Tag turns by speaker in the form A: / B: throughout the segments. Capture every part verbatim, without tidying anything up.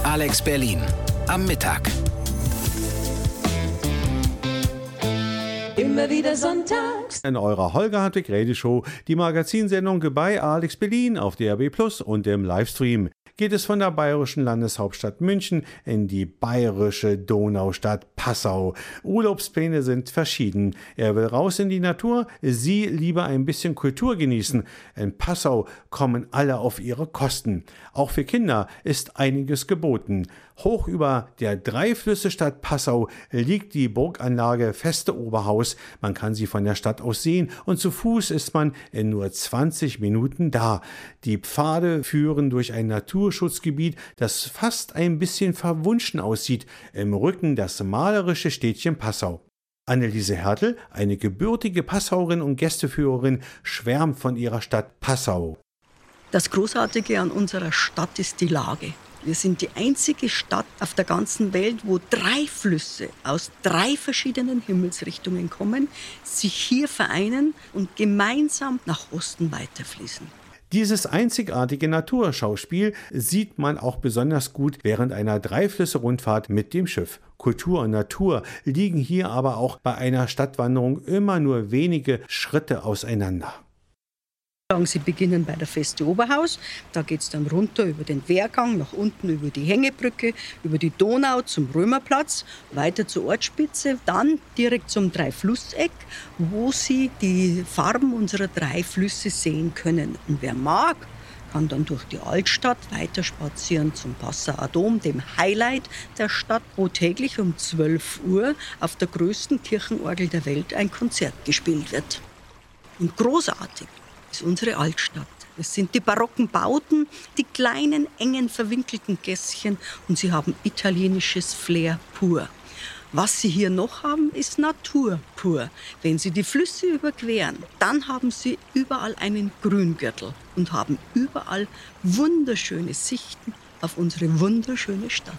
A: Alex Berlin am Mittag.
B: Immer wieder sonntags.
C: In eurer Holger Hartwig Radioshow, die Magazinsendung bei Alex Berlin auf D A B Plus und im Livestream, geht es von der bayerischen Landeshauptstadt München in die bayerische Donaustadt Passau. Urlaubspläne sind verschieden. Er will raus in die Natur, sie lieber ein bisschen Kultur genießen. In Passau kommen alle auf ihre Kosten. Auch für Kinder ist einiges geboten. Hoch über der Dreiflüsse-Stadt Passau liegt die Burganlage Feste Oberhaus. Man kann sie von der Stadt aus sehen und zu Fuß ist man in nur zwanzig Minuten da. Die Pfade führen durch ein Naturschutzgebiet, das fast ein bisschen verwunschen aussieht. Im Rücken das malerische Städtchen Passau. Anneliese Hertel, eine gebürtige Passauerin und Gästeführerin, schwärmt von ihrer Stadt Passau.
D: Das Großartige an unserer Stadt ist die Lage. Wir sind die einzige Stadt auf der ganzen Welt, wo drei Flüsse aus drei verschiedenen Himmelsrichtungen kommen, sich hier vereinen und gemeinsam nach Osten weiterfließen.
C: Dieses einzigartige Naturschauspiel sieht man auch besonders gut während einer Dreiflüsse-Rundfahrt mit dem Schiff. Kultur und Natur liegen hier aber auch bei einer Stadtwanderung immer nur wenige Schritte auseinander.
D: Sie beginnen bei der Feste Oberhaus, da geht es dann runter über den Wehrgang, nach unten über die Hängebrücke, über die Donau zum Römerplatz, weiter zur Ortsspitze, dann direkt zum Dreiflusseck, wo Sie die Farben unserer drei Flüsse sehen können. Und wer mag, kann dann durch die Altstadt weiter spazieren zum Passauer Dom, dem Highlight der Stadt, wo täglich um zwölf Uhr auf der größten Kirchenorgel der Welt ein Konzert gespielt wird. Und großartig ist unsere Altstadt. Es sind die barocken Bauten, die kleinen, engen, verwinkelten Gässchen und sie haben italienisches Flair pur. Was Sie hier noch haben, ist Natur pur. Wenn Sie die Flüsse überqueren, dann haben Sie überall einen Grüngürtel und haben überall wunderschöne Sichten auf unsere wunderschöne Stadt.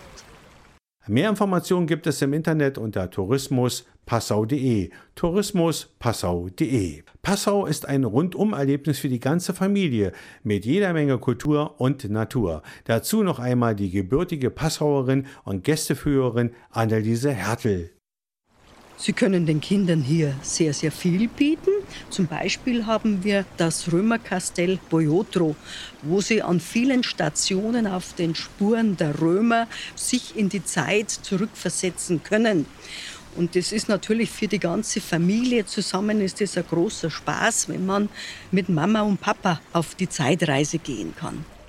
C: Mehr Informationen gibt es im Internet unter tourismus passau punkt de. tourismus passau punkt de. Passau ist ein Rundum-Erlebnis für die ganze Familie mit jeder Menge Kultur und Natur. Dazu noch einmal die gebürtige Passauerin und Gästeführerin Anneliese Hertel.
D: Sie können den Kindern hier sehr, sehr viel bieten. Zum Beispiel haben wir das Römerkastell Boiotro, wo sie an vielen Stationen auf den Spuren der Römer sich in die Zeit zurückversetzen können. Und das ist natürlich für die ganze Familie zusammen ist das ein großer Spaß, wenn man mit Mama und Papa auf die Zeitreise gehen kann.